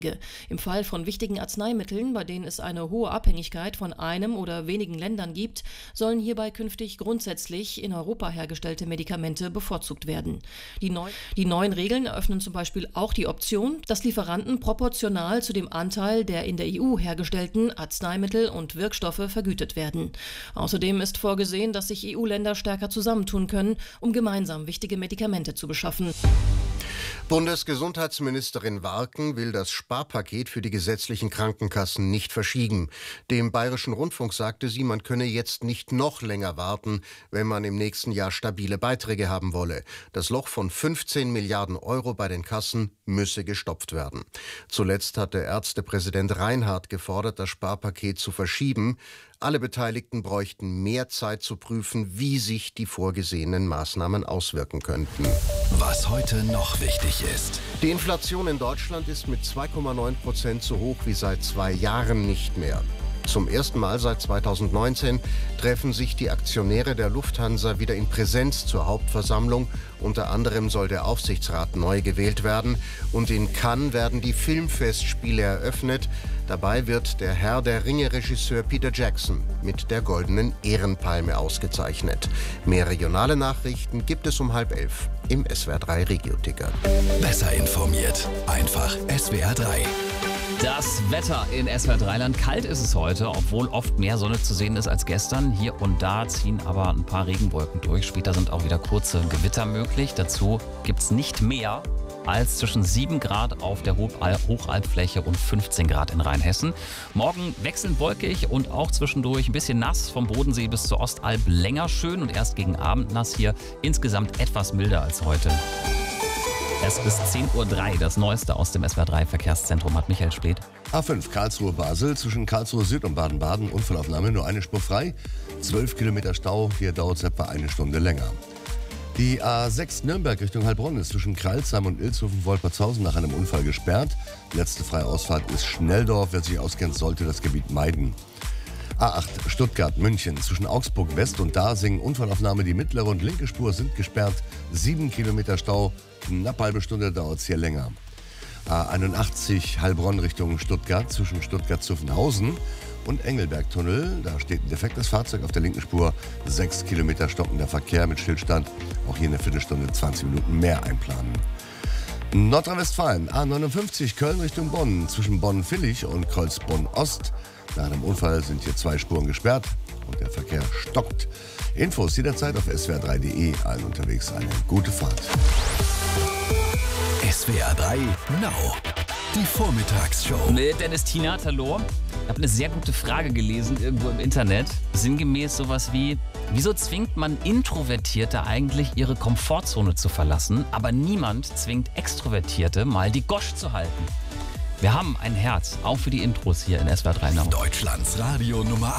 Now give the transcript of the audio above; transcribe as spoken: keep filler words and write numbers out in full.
Im Fall von wichtigen Arzneimitteln, bei denen es eine hohe Abhängigkeit von einem oder wenigen Ländern gibt, sollen hierbei künftig grundsätzlich in Europa hergestellte Medikamente bevorzugt werden. Die, neu die neuen Regeln eröffnen zum Beispiel auch die Option, dass Lieferanten proportional zu dem Anteil der in der E U hergestellten Arzneimittel und Wirkstoffe vergütet werden. Außerdem ist vorgesehen, dass sich E U-Länder stärker zusammentun können, um gemeinsam wichtige Medikamente zu beschaffen. Bundesgesundheitsministerin Warken will das Sparpaket für die gesetzlichen Krankenkassen nicht verschieben. Dem Bayerischen Rundfunk sagte sie, man könne jetzt nicht noch länger warten, wenn man im nächsten Jahr stabile Beiträge haben wolle. Das Loch von fünfzehn Milliarden Euro bei den Kassen müsse gestopft werden. Zuletzt hatte Ärztepräsident Reinhardt gefordert, das Sparpaket zu verschieben. Alle Beteiligten bräuchten mehr Zeit zu prüfen, wie sich die vorgesehenen Maßnahmen auswirken könnten. Was heute noch wichtig ist. Die Inflation in Deutschland ist mit zwei Komma neun Prozent so hoch wie seit zwei Jahren nicht mehr. Zum ersten Mal seit zweitausendneunzehn treffen sich die Aktionäre der Lufthansa wieder in Präsenz zur Hauptversammlung. Unter anderem soll der Aufsichtsrat neu gewählt werden. Und in Cannes werden die Filmfestspiele eröffnet. Dabei wird der Herr der Ringe-Regisseur Peter Jackson mit der Goldenen Ehrenpalme ausgezeichnet. Mehr regionale Nachrichten gibt es um halb elf im S W R drei Regio-Ticker. Besser informiert. Einfach S W R drei. Das Wetter in S W R drei Land. Kalt ist es heute, obwohl oft mehr Sonne zu sehen ist als gestern. Hier und da ziehen aber ein paar Regenwolken durch. Später sind auch wieder kurze Gewitter möglich. Dazu gibt es nicht mehr als zwischen sieben Grad auf der Hochalpfläche und fünfzehn Grad in Rheinhessen. Morgen wechselnd wolkig und auch zwischendurch ein bisschen nass, vom Bodensee bis zur Ostalb länger schön und erst gegen Abend nass hier. Insgesamt etwas milder als heute. Es ist zehn Uhr drei, das Neueste aus dem S W R drei Verkehrszentrum hat Michael Spleth. A fünf Karlsruhe-Basel, zwischen Karlsruhe Süd und Baden-Baden, Unfallaufnahme, nur eine Spur frei. zwölf Kilometer Stau, hier dauert es etwa eine Stunde länger. Die A sechs Nürnberg Richtung Heilbronn ist zwischen Kreilsheim und Ilshofen-Wolpertshausen nach einem Unfall gesperrt. Letzte freie Ausfahrt ist Schnelldorf, wer sich auskennt, sollte das Gebiet meiden. A acht Stuttgart-München, zwischen Augsburg West und Dasing, Unfallaufnahme, die mittlere und linke Spur sind gesperrt. sieben Kilometer Stau, knapp halbe Stunde dauert es hier länger. A einundachtzig Heilbronn Richtung Stuttgart, zwischen Stuttgart-Zuffenhausen und Engelberg-Tunnel. Da steht ein defektes Fahrzeug auf der linken Spur. sechs Kilometer stockender Verkehr mit Stillstand. Auch hier eine Viertelstunde, zwanzig Minuten mehr einplanen. Nordrhein-Westfalen, A neunundfünfzig Köln Richtung Bonn, zwischen Bonn-Villig und Kreuzbonn-Ost. Nach einem Unfall sind hier zwei Spuren gesperrt und der Verkehr stockt. Infos jederzeit auf S W R drei punkt de. Allen unterwegs eine gute Fahrt. S W R drei Now. Die Vormittagsshow. Mit Dennis Tienert, hallo. Ich habe eine sehr gute Frage gelesen irgendwo im Internet. Sinngemäß sowas wie: Wieso zwingt man Introvertierte eigentlich, ihre Komfortzone zu verlassen, aber niemand zwingt Extrovertierte, mal die Gosch zu halten? Wir haben ein Herz, auch für die Intros hier in S W R drei Now. Deutschlands Radio Nummer